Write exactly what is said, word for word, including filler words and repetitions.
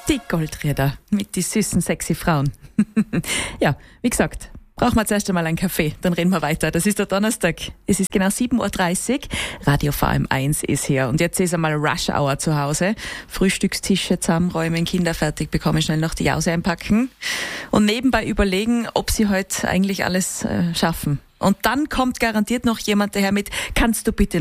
Die Goldräder mit die süßen, sexy Frauen. Ja, wie gesagt, brauchen wir zuerst einmal einen Kaffee, dann reden wir weiter. Das ist der Donnerstag. Es ist genau sieben Uhr dreißig. Radio V M eins ist hier. Und jetzt ist einmal Rush Hour zu Hause. Frühstückstische zusammenräumen, Kinder fertig bekommen, schnell noch die Jause einpacken. Und nebenbei überlegen, ob sie heute eigentlich alles äh, schaffen. Und dann kommt garantiert noch jemand daher mit, kannst du bitte